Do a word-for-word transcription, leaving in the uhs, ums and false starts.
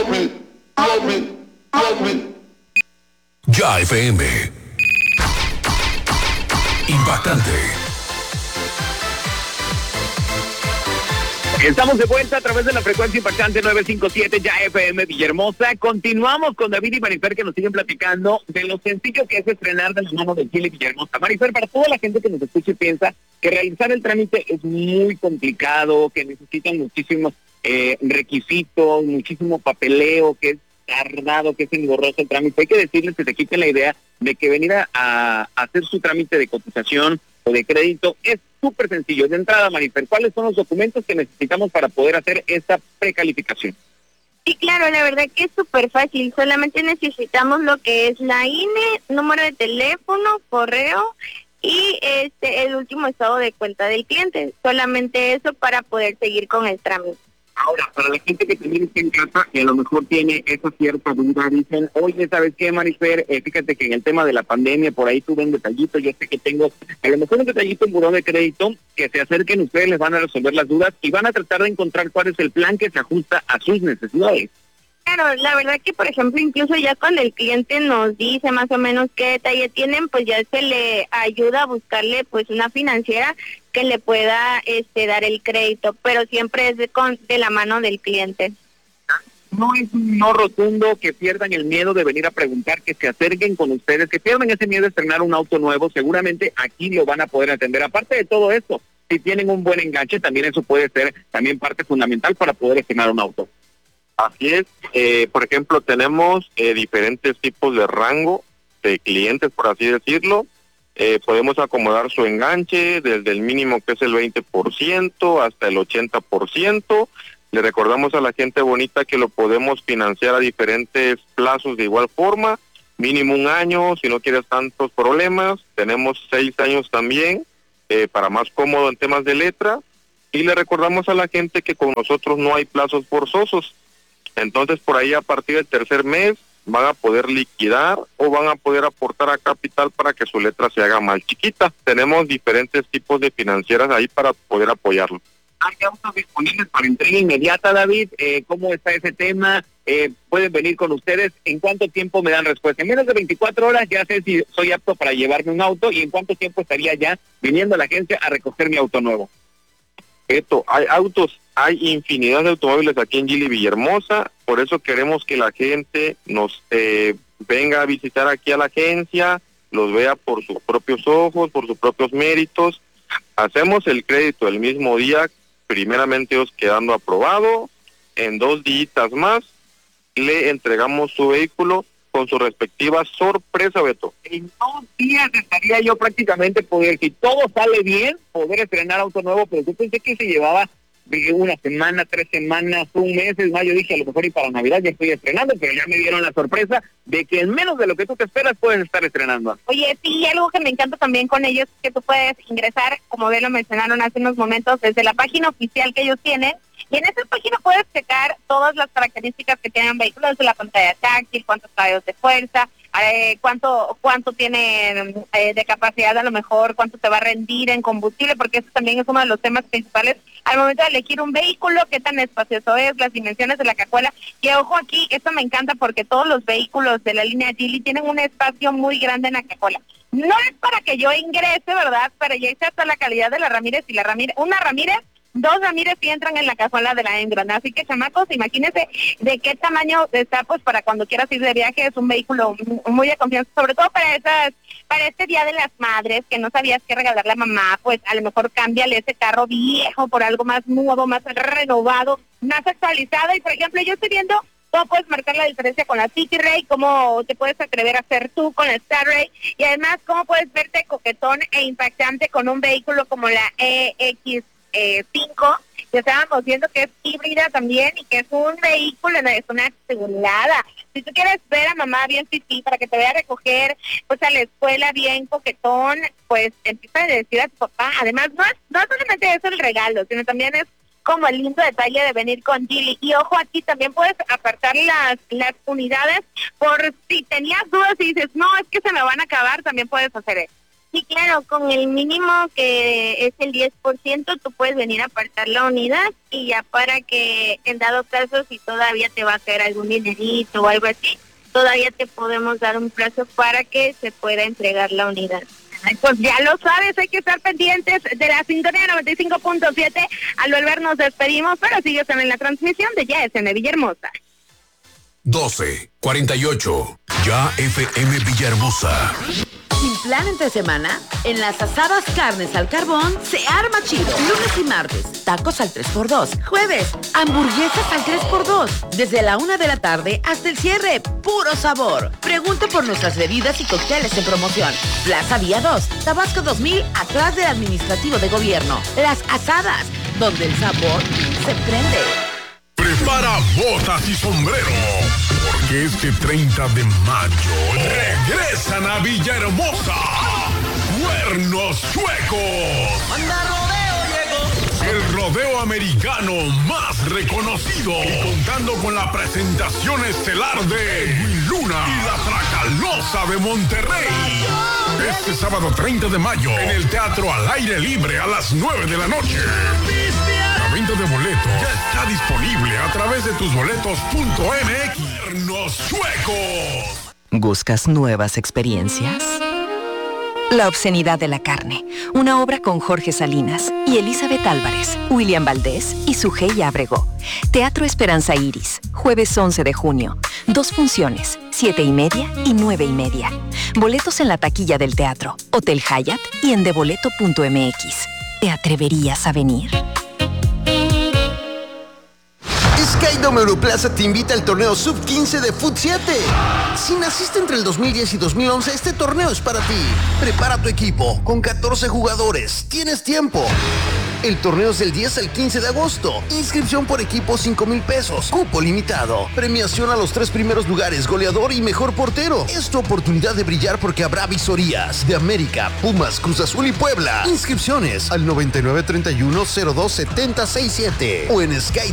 Ya F M. Impactante. Estamos de vuelta a través de la frecuencia impactante novecientos cincuenta y siete, ya F M Villahermosa. Continuamos con David y Marifer, que nos siguen platicando de lo sencillo que es estrenar de la mano de Gili Villahermosa. Marifer, para toda la gente que nos escucha y piensa que realizar el trámite es muy complicado, que necesitan muchísimos eh, requisitos, muchísimo papeleo, que es tardado, que es engorroso el trámite, hay que decirles que se quiten la idea de que venir a, a hacer su trámite de cotización o de crédito es súper sencillo. De entrada, Marifer, ¿cuáles son los documentos que necesitamos para poder hacer esta precalificación? Sí, claro, la verdad que es súper fácil. Solamente necesitamos lo que es la I N E, número de teléfono, correo y este el último estado de cuenta del cliente. Solamente eso para poder seguir con el trámite. Ahora, para la gente que también está en casa y a lo mejor tiene esa cierta duda, dicen, oye, ¿sabes qué, Marifer? Eh, fíjate que en el tema de la pandemia, por ahí tuve un detallito, yo sé que tengo a lo mejor un detallito en buró de crédito, que se acerquen ustedes, les van a resolver las dudas y van a tratar de encontrar cuál es el plan que se ajusta a sus necesidades. Claro, la verdad que, por ejemplo, incluso ya cuando el cliente nos dice más o menos qué detalle tienen, pues ya se le ayuda a buscarle pues una financiera que le pueda este dar el crédito, pero siempre es de, con, de la mano del cliente. No es un no rotundo, que pierdan el miedo de venir a preguntar, que se acerquen con ustedes, que pierdan ese miedo de estrenar un auto nuevo, seguramente aquí lo van a poder atender. Aparte de todo esto, si tienen un buen enganche, también eso puede ser también parte fundamental para poder estrenar un auto. Así es, eh, por ejemplo, tenemos eh, diferentes tipos de rango de clientes, por así decirlo. Eh, podemos acomodar su enganche desde el mínimo, que es el veinte por ciento, hasta el ochenta por ciento. Le recordamos a la gente bonita que lo podemos financiar a diferentes plazos de igual forma, mínimo un año, si no quieres tantos problemas. Tenemos seis años también, eh, para más cómodo en temas de letra. Y le recordamos a la gente que con nosotros no hay plazos forzosos. Entonces, por ahí a partir del tercer mes van a poder liquidar o van a poder aportar a capital para que su letra se haga más chiquita. Tenemos diferentes tipos de financieras ahí para poder apoyarlo. ¿Hay autos disponibles para entrega inmediata, David? Eh, ¿Cómo está ese tema? Eh, ¿Pueden venir con ustedes? ¿En cuánto tiempo me dan respuesta? En menos de veinticuatro horas ya sé si soy apto para llevarme un auto y en cuánto tiempo estaría ya viniendo a la agencia a recoger mi auto nuevo. Esto, hay autos, hay infinidad de automóviles aquí en Gili Villahermosa, por eso queremos que la gente nos eh, venga a visitar aquí a la agencia, los vea por sus propios ojos, por sus propios méritos. Hacemos el crédito el mismo día, primeramente os quedando aprobado, en dos días más le entregamos su vehículo con su respectiva sorpresa, Beto. En dos días estaría yo prácticamente poder, si todo sale bien, poder estrenar auto nuevo, pero yo pensé que se llevaba de una semana, tres semanas, un mes, es más, yo dije a lo mejor y para Navidad ya estoy estrenando, pero ya me dieron la sorpresa de que en menos de lo que tú te esperas puedes estar estrenando. Oye, sí, algo que me encanta también con ellos es que tú puedes ingresar, como bien lo mencionaron hace unos momentos, desde la página oficial que ellos tienen, y en esa página puedes checar todas las características que tienen vehículos, desde la pantalla táctil, cuántos caballos de fuerza, eh, cuánto cuánto tiene eh, de capacidad, a lo mejor cuánto te va a rendir en combustible, porque eso también es uno de los temas principales al momento de elegir un vehículo, qué tan espacioso es, las dimensiones de la cajuela. Y ojo aquí, esto me encanta porque todos los vehículos de la línea Gili tienen un espacio muy grande en la cajuela. No es para que yo ingrese, ¿verdad? Pero ya está hasta la calidad de la Ramírez y la Ramírez, una Ramírez, dos Ramírez y entran en la cajuela de la hembra, ¿no? Así que, chamacos, imagínense de qué tamaño está, pues, para cuando quieras ir de viaje. Es un vehículo muy de confianza, sobre todo para esas, para este Día de las Madres, que no sabías qué regalarle a mamá, pues a lo mejor cámbiale ese carro viejo por algo más nuevo, más renovado, más actualizado. Y, por ejemplo, yo estoy viendo cómo puedes marcar la diferencia con la City Ray, cómo te puedes atrever a hacer tú con la Star Ray, y además cómo puedes verte coquetón e impactante con un vehículo como la E X cinco, que estábamos viendo que es híbrida también y que es un vehículo, es una chulada. Si tú quieres ver a mamá bien fifí para que te vaya a recoger pues a la escuela bien coquetón, pues empieza a decir a tu papá. Además, no es, no es solamente eso el regalo, sino también es como el lindo detalle de venir con Gili. Y ojo, aquí también puedes apartar las las unidades por si tenías dudas y dices, no, es que se me van a acabar, también puedes hacer eso. Sí, claro, con el mínimo que es el diez por ciento, tú puedes venir a apartar la unidad y ya para que en dado caso si todavía te va a caer algún dinerito o algo así, todavía te podemos dar un plazo para que se pueda entregar la unidad. Ay, pues ya lo sabes, hay que estar pendientes de la sintonía noventa y cinco punto siete. Al volver nos despedimos, pero sigues en la transmisión de Ya F M Villahermosa. doce cuarenta y ocho. Ya F M Villahermosa. Sin plan entre semana, en las asadas carnes al carbón se arma chido. Lunes y martes, tacos al tres por dos. Jueves, hamburguesas al tres por dos. Desde la una de la tarde hasta el cierre, puro sabor. Pregunta por nuestras bebidas y cócteles en promoción. Plaza Vía dos, Tabasco dos mil, atrás del administrativo de gobierno. Las asadas, donde el sabor se prende. Prepara botas y sombrero, porque este treinta de mayo regresan a Villahermosa Cuernos Chuecos. El rodeo americano más reconocido, y contando con la presentación estelar de Edwin Luna y la Tracalosa de Monterrey. Este sábado treinta de mayo en el Teatro Al Aire Libre a las nueve de la noche. La venta de boletos ya está disponible a través de tus boletos punto m x. Cuernos Chuecos. ¿Buscas nuevas experiencias? La obscenidad de la carne, una obra con Jorge Salinas y Elizabeth Álvarez, William Valdés y Sujei Ábrego. Teatro Esperanza Iris, jueves once de junio. Dos funciones, siete y media y nueve y media. Boletos en la taquilla del teatro, Hotel Hyatt y en deboleto punto m x. ¿Te atreverías a venir? Skydome Europlaza te invita al torneo sub quince de Fut siete. Si naciste entre el dos mil diez y dos mil once, este torneo es para ti. Prepara tu equipo con catorce jugadores. Tienes tiempo. El torneo es del diez al quince de agosto. Inscripción por equipo cinco mil pesos. Cupo limitado. Premiación a los tres primeros lugares, goleador y mejor portero. Es tu oportunidad de brillar porque habrá visorías de América, Pumas, Cruz Azul y Puebla. Inscripciones al noventa y nueve treinta y uno cero dos setenta sesenta y siete o en Sky